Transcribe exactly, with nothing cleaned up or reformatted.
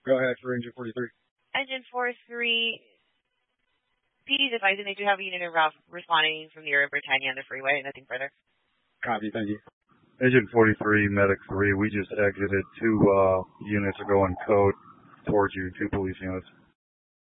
Go ahead for engine forty-three. Engine forty-three, P D's advising they do have a unit in route responding from the area of Britannia on the freeway. Nothing further. Copy, thank you. Engine forty-three, Medic three, we just exited. Two uh, units are going code towards you, two police units.